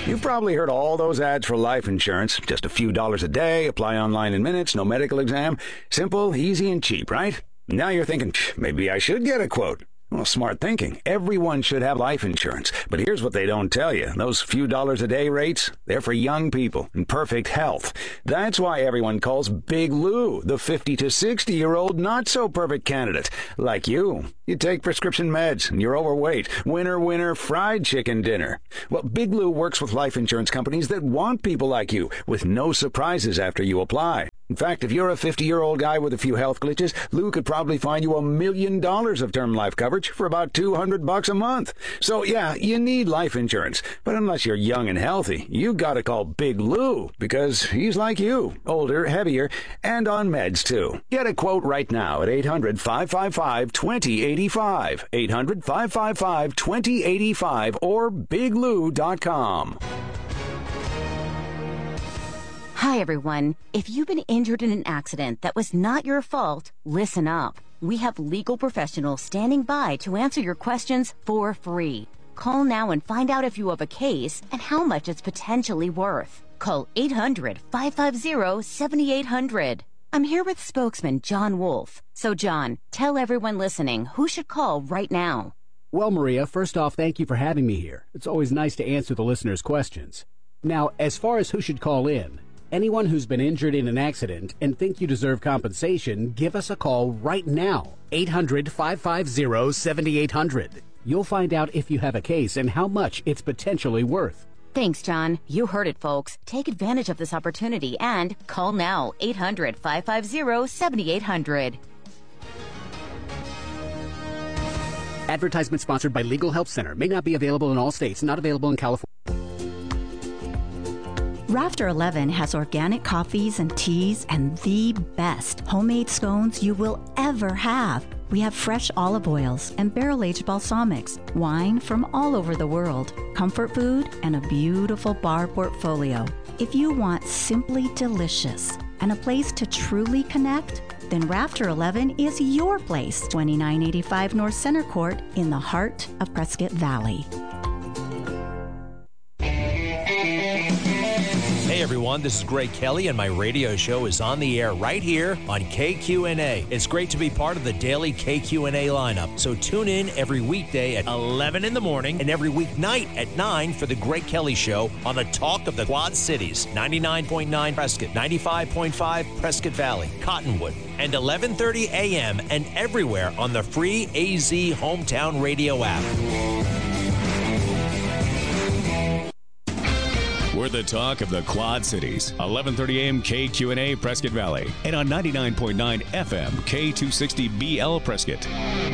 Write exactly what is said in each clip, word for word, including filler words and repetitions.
You've probably heard all those ads for life insurance. Just a few dollars a day, apply online in minutes, no medical exam. Simple, easy, and cheap, right? Now you're thinking, maybe I should get a quote. Well, smart thinking. Everyone should have life insurance. But here's what they don't tell you. Those few dollars a day rates, they're for young people in perfect health. That's why everyone calls Big Lou the fifty to sixty-year-old not-so-perfect candidate. Like you. You take prescription meds, and you're overweight. Winner, winner, fried chicken dinner. Well, Big Lou works with life insurance companies that want people like you, with no surprises after you apply. In fact, if you're a fifty-year-old guy with a few health glitches, Lou could probably find you a million dollars of term life coverage for about two hundred bucks a month. So, yeah, you need life insurance. But unless you're young and healthy, you gotta call Big Lou, because he's like you, older, heavier, and on meds, too. Get a quote right now at eight hundred, five five five, two zero eight five, eight hundred, five five five, two zero eight five, or big lou dot com. Hi, everyone. If you've been injured in an accident that was not your fault, listen up. We have legal professionals standing by to answer your questions for free. Call now and find out if you have a case and how much it's potentially worth. Call eight hundred, five five zero, seven eight zero zero. I'm here with spokesman John Wolf. So, John, tell everyone listening who should call right now. Well, Maria, first off, thank you for having me here. It's always nice to answer the listeners' questions. Now, as far as who should call in, anyone who's been injured in an accident and think you deserve compensation, give us a call right now. eight hundred, five five zero, seven eight zero zero. You'll find out if you have a case and how much it's potentially worth. Thanks, John. You heard it, folks. Take advantage of this opportunity and call now. eight hundred, five five zero, seven eight zero zero. Advertisement sponsored by Legal Help Center. May not be available in all states. Not available in California. Rafter eleven has organic coffees and teas and the best homemade scones you will ever have. We have fresh olive oils and barrel-aged balsamics, wine from all over the world, comfort food, and a beautiful bar portfolio. If you want simply delicious and a place to truly connect, then Rafter eleven is your place. twenty-nine eighty-five North Center Court in the heart of Prescott Valley. Hey everyone, this is Greg Kelly and my radio show is on the air right here on K Q N A. It's great to be part of the daily K Q N A lineup. So tune in every weekday at eleven in the morning and every weeknight at nine for the Greg Kelly Show on the Talk of the Quad Cities. ninety-nine point nine Prescott, ninety-five point five Prescott Valley, Cottonwood, and eleven thirty a.m. and everywhere on the free A Z Hometown Radio app. We're the talk of the Quad Cities. eleven thirty a.m. K Q N A Prescott Valley. And on ninety-nine point nine F M K two sixty B L Prescott.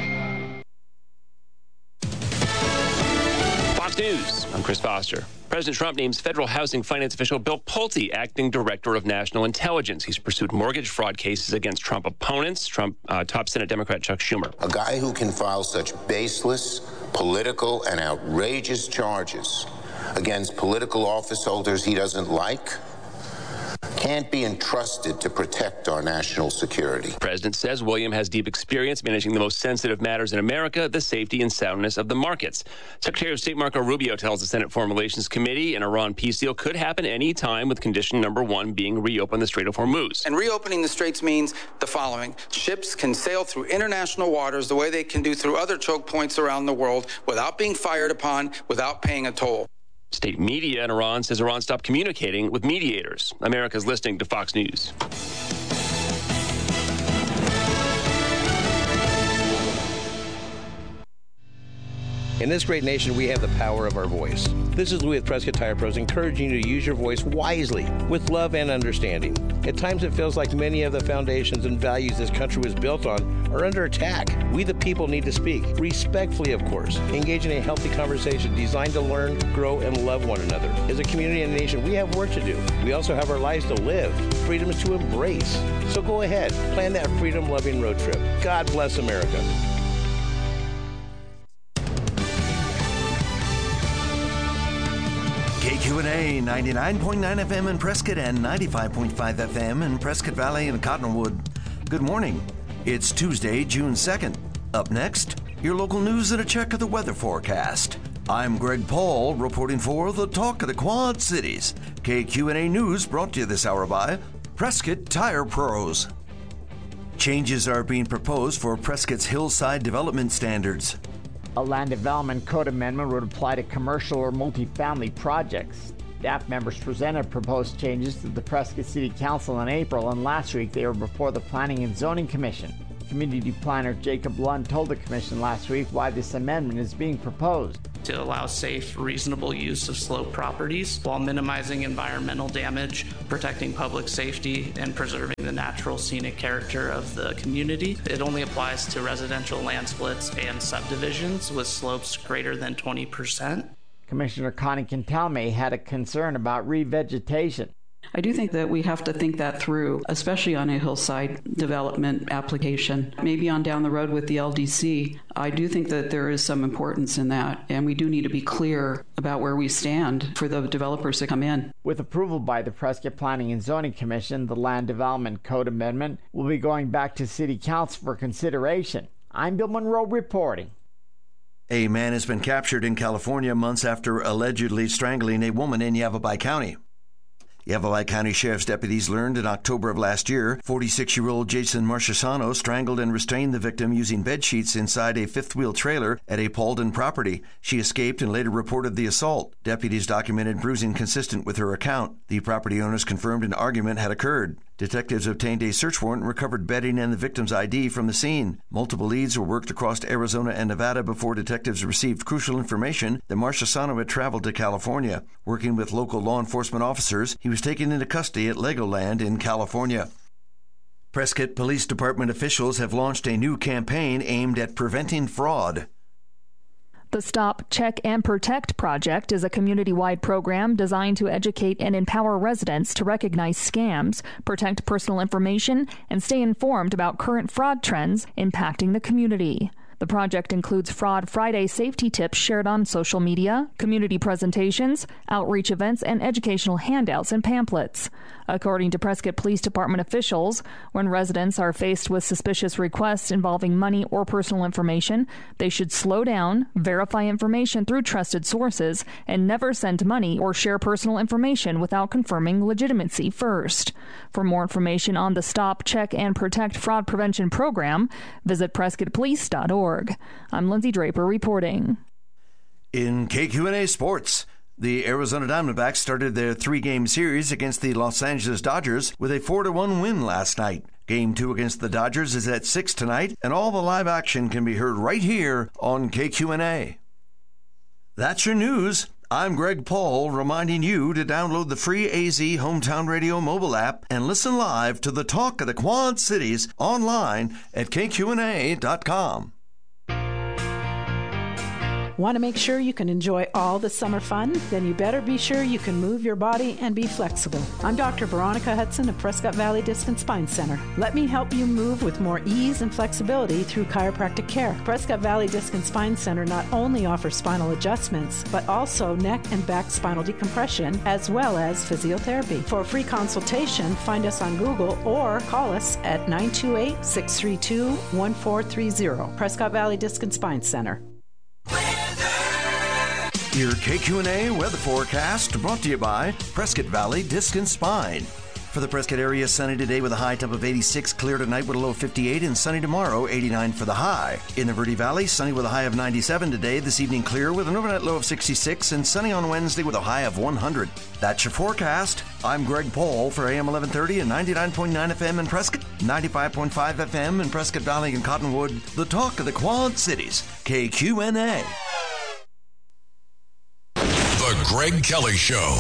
Fox News. I'm Chris Foster. President Trump names federal housing finance official Bill Pulte acting director of national intelligence. He's pursued mortgage fraud cases against Trump opponents. Trump uh, top Senate Democrat Chuck Schumer. A guy who can file such baseless, political, and outrageous charges against political office holders he doesn't like can't be entrusted to protect our national security. The president says William has deep experience managing the most sensitive matters in America, the safety and soundness of the markets. Secretary of State Marco Rubio tells the Senate Foreign Relations Committee an Iran peace deal could happen any time, with condition number one being reopen the Strait of Hormuz. And reopening the straits means the following. Ships can sail through international waters the way they can do through other choke points around the world without being fired upon, without paying a toll. State media in Iran says Iran stopped communicating with mediators. America's listening to Fox News. In this great nation, we have the power of our voice. This is Louis with Prescott Tire Pros, encouraging you to use your voice wisely, with love and understanding. At times, it feels like many of the foundations and values this country was built on are under attack. We, the people, need to speak, respectfully, of course, engage in a healthy conversation designed to learn, grow, and love one another. As a community and a nation, we have work to do. We also have our lives to live, freedoms to embrace. So go ahead, plan that freedom-loving road trip. God bless America. K Q N A ninety-nine point nine F M in Prescott and ninety-five point five F M in Prescott Valley and Cottonwood. Good morning. It's Tuesday, June second. Up next, your local news and a check of the weather forecast. I'm Greg Paul, reporting for the Talk of the Quad Cities. K Q N A News brought to you this hour by Prescott Tire Pros. Changes are being proposed for Prescott's hillside development standards. A land development code amendment would apply to commercial or multifamily projects. Staff members presented proposed changes to the Prescott City Council in April, and last week they were before the Planning and Zoning Commission. Community planner Jacob Lund told the commission last week why this amendment is being proposed. To allow safe, reasonable use of slope properties while minimizing environmental damage, protecting public safety, and preserving the natural scenic character of the community. It only applies to residential land splits and subdivisions with slopes greater than twenty percent. Commissioner Connie Quintalme had a concern about revegetation. I do think that we have to think that through, especially on a hillside development application. Maybe on down the road with the L D C, I do think that there is some importance in that, and we do need to be clear about where we stand for the developers to come in. With approval by the Prescott Planning and Zoning Commission, the Land Development Code Amendment will be going back to City Council for consideration. I'm Bill Monroe reporting. A man has been captured in California months after allegedly strangling a woman in Yavapai County. Yavapai County Sheriff's deputies learned in October of last year, forty-six-year-old Jason Marchesano strangled and restrained the victim using bed sheets inside a fifth-wheel trailer at a Paulden property. She escaped and later reported the assault. Deputies documented bruising consistent with her account. The property owners confirmed an argument had occurred. Detectives obtained a search warrant and recovered bedding and the victim's I D from the scene. Multiple leads were worked across Arizona and Nevada before detectives received crucial information that Marchesano had traveled to California. Working with local law enforcement officers, he was taken into custody at Legoland in California. Prescott Police Department officials have launched a new campaign aimed at preventing fraud. The Stop, Check, and Protect project is a community-wide program designed to educate and empower residents to recognize scams, protect personal information, and stay informed about current fraud trends impacting the community. The project includes Fraud Friday safety tips shared on social media, community presentations, outreach events, and educational handouts and pamphlets. According to Prescott Police Department officials, when residents are faced with suspicious requests involving money or personal information, they should slow down, verify information through trusted sources, and never send money or share personal information without confirming legitimacy first. For more information on the Stop, Check, and Protect Fraud Prevention Program, visit prescott police dot org. I'm Lindsay Draper reporting. In K Q N A Sports, the Arizona Diamondbacks started their three-game series against the Los Angeles Dodgers with a four to one win last night. Game two against the Dodgers is at six tonight, and all the live action can be heard right here on K Q N A. That's your news. I'm Greg Paul, reminding you to download the free A Z Hometown Radio mobile app and listen live to the Talk of the Quad Cities online at K Q N A dot com. Want to make sure you can enjoy all the summer fun? Then you better be sure you can move your body and be flexible. I'm Doctor Veronica Hudson of Prescott Valley Disc and Spine Center. Let me help you move with more ease and flexibility through chiropractic care. Prescott Valley Disc and Spine Center not only offers spinal adjustments, but also neck and back spinal decompression, as well as physiotherapy. For a free consultation, find us on Google or call us at nine two eight, six three two, one four three zero. Prescott Valley Disc and Spine Center. Your K Q N A weather forecast brought to you by Prescott Valley Disc and Spine. For the Prescott area, sunny today with a high temp of eighty-six, clear tonight with a low of fifty-eight, and sunny tomorrow, eighty-nine for the high. In the Verde Valley, sunny with a high of ninety-seven today, this evening clear with an overnight low of sixty-six, and sunny on Wednesday with a high of one hundred. That's your forecast. I'm Greg Paul for A M eleven thirty and ninety-nine point nine F M in Prescott, ninety-five point five F M in Prescott Valley and Cottonwood, the talk of the Quad Cities, K Q N A. The Greg Kelly Show.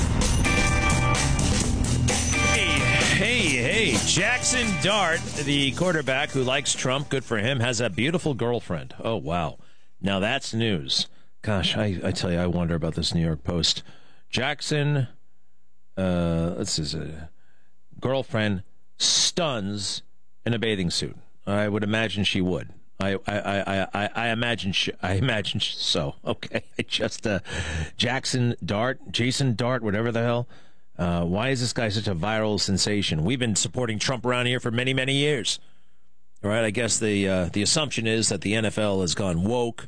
Hey, hey, hey. Jackson Dart, the quarterback who likes Trump, good for him, has a beautiful girlfriend. Oh, wow. Now that's news. Gosh, I, I tell you, I wonder about this New York Post. Jackson, uh, let's see, uh, girlfriend stuns in a bathing suit. I would imagine she would. I I I I, I imagine sh- I imagine sh- so. Okay, I just uh, Jackson Dart, Jason Dart, whatever the hell. Uh, why is this guy such a viral sensation? We've been supporting Trump around here for many many years. All right, I guess the uh, the assumption is that the N F L has gone woke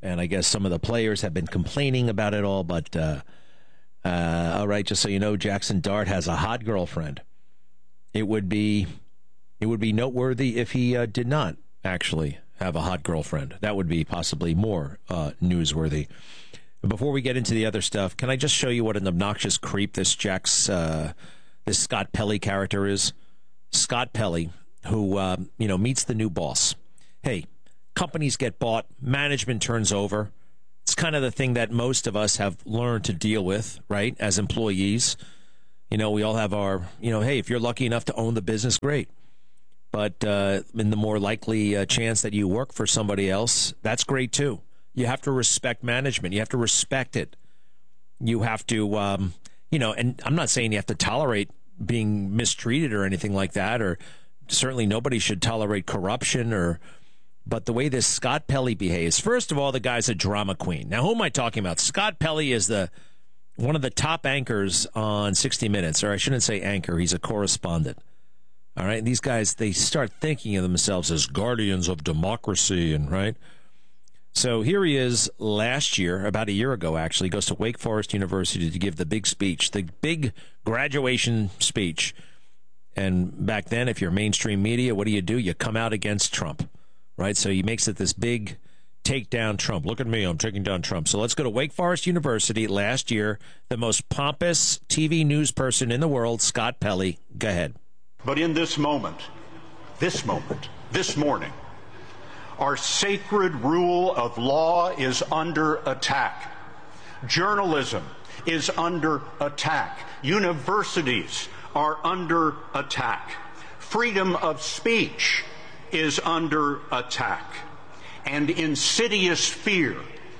And I guess some of the players have been complaining about it all. But, uh, uh, all right, just so you know, Jackson Dart has a hot girlfriend. It would be it would be noteworthy if he uh, did not actually have a hot girlfriend. That would be possibly more uh, newsworthy. Before we get into the other stuff, can I just show you what an obnoxious creep this Jack's, uh, this Scott Pelley character is? Scott Pelley, who, uh, you know, meets the new boss. Hey, companies get bought, management turns over. It's kind of the thing that most of us have learned to deal with, right, as employees. You know, we all have our, you know, hey, if you're lucky enough to own the business, great. But uh, in the more likely uh, chance that you work for somebody else, that's great too. You have to respect management. You have to respect it. You have to, um, you know, and I'm not saying you have to tolerate being mistreated or anything like that, or certainly nobody should tolerate corruption or, but the way this Scott Pelley behaves, first of all, the guy's a drama queen. Now, who am I talking about? Scott Pelley is the one of the top anchors on sixty minutes, or I shouldn't say anchor, he's a correspondent. All right, these guys, they start thinking of themselves as guardians of democracy, and right? So here he is last year, about a year ago, actually, goes to Wake Forest University to give the big speech, the big graduation speech. And back then, if you're mainstream media, what do you do? You come out against Trump, right? So he makes it this big take down Trump. Look at me, I'm taking down Trump. So let's go to Wake Forest University last year, the most pompous T V news person in the world, Scott Pelley. Go ahead. But in this moment, this moment, this morning, our sacred rule of law is under attack. Journalism is under attack. Universities are under attack. Freedom of speech is under attack. And insidious fear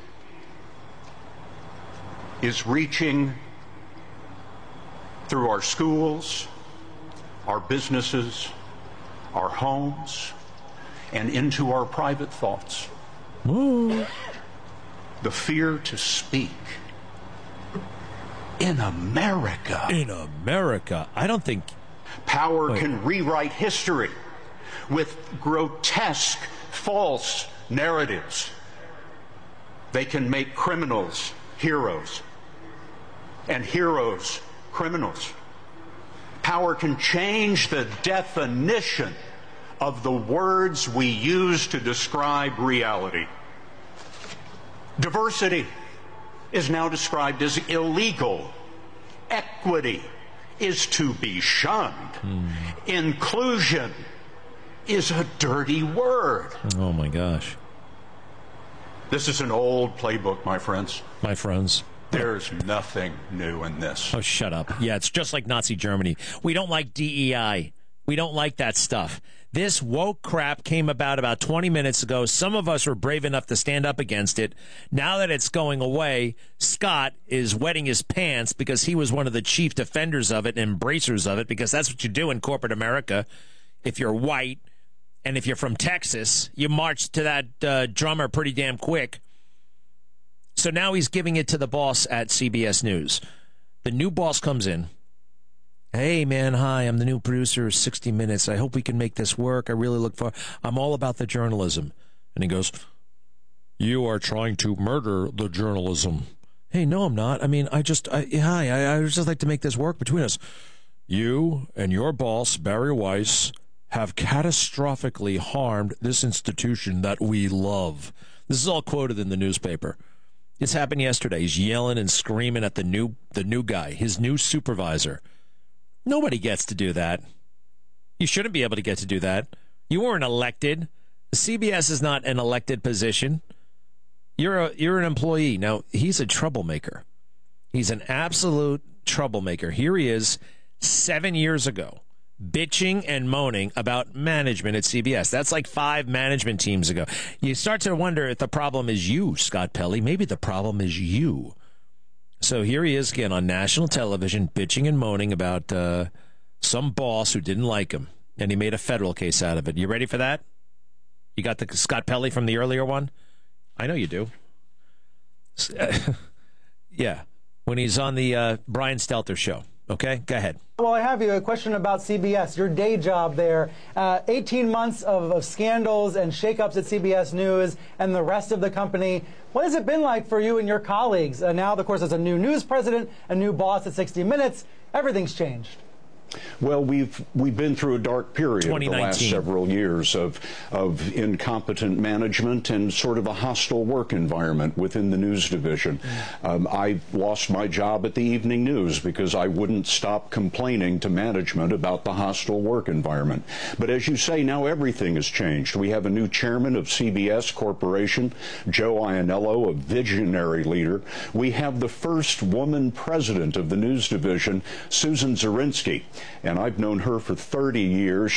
is reaching through our schools, our businesses, our homes, and into our private thoughts. Ooh. The fear to speak in America. In America. I don't think... Power Wait. can rewrite history with grotesque, false narratives. They can make criminals heroes and heroes criminals. Power can change the definition of the words we use to describe reality. Diversity is now described as illegal. Equity is to be shunned. Hmm. Inclusion is a dirty word. Oh, my gosh. This is an old playbook, my friends. My friends. There's nothing new in this. Oh, shut up. Yeah, it's just like Nazi Germany. We don't like D E I. We don't like that stuff. This woke crap came about about twenty minutes ago. Some of us were brave enough to stand up against it. Now that it's going away, Scott is wetting his pants because he was one of the chief defenders of it and embracers of it, because that's what you do in corporate America. If you're white and if you're from Texas, you march to that uh, drummer pretty damn quick. So now he's giving it to the boss at C B S News. The new boss comes in. Hey, man, hi, I'm the new producer of sixty minutes. I hope we can make this work. I really look for... I'm all about the journalism. And he goes, you are trying to murder the journalism. Hey, no, I'm not. I mean, I just... I, hi, I, I would just like to make this work between us. You and your boss, Barry Weiss, have catastrophically harmed this institution that we love. This is all quoted in the newspaper. This happened yesterday. He's yelling and screaming at the new the new guy, his new supervisor. Nobody gets to do that. You shouldn't be able to get to do that. You weren't elected. C B S is not an elected position. You're a you're an employee. Now, he's a troublemaker. He's an absolute troublemaker. Here he is seven years ago, bitching and moaning about management at C B S. That's like five management teams ago. You start to wonder if the problem is you, Scott Pelley. Maybe the problem is you. So here he is again on national television, bitching and moaning about uh, some boss who didn't like him, and he made a federal case out of it. You ready for that? You got the Scott Pelley from the earlier one? I know you do. Yeah. When he's on the uh, Brian Stelter show. Okay, go ahead. Well, I have you a question about C B S, your day job there. Uh, eighteen months of, of scandals and shakeups at C B S News and the rest of the company. What has it been like for you and your colleagues? Uh, now, of course, there's a new news president, a new boss at sixty minutes. Everything's changed. Well, we've we've been through a dark period of the last several years of of incompetent management and sort of a hostile work environment within the news division. Um, I lost my job at the Evening News because I wouldn't stop complaining to management about the hostile work environment. But as you say, now everything has changed. We have a new chairman of C B S Corporation, Joe Iannello, a visionary leader. We have the first woman president of the news division, Susan Zirinsky. And I've known her for thirty years.